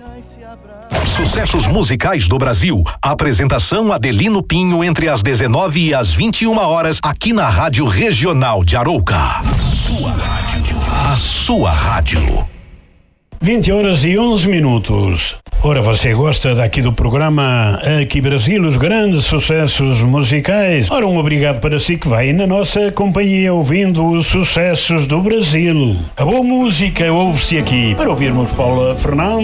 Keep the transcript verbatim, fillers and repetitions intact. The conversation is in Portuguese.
Sucessos musicais do Brasil. Apresentação Adelino Pinho entre as dezenove e as vinte e uma horas aqui na Rádio Regional de Arouca. Sua rádio. A sua rádio. vinte horas e onze minutos. Ora, você gosta daqui do programa Aqui Brasil, os grandes sucessos musicais? Ora, um obrigado para si que vai na nossa companhia ouvindo os sucessos do Brasil. A boa música ouve-se aqui. Para ouvirmos Paula Fernandes.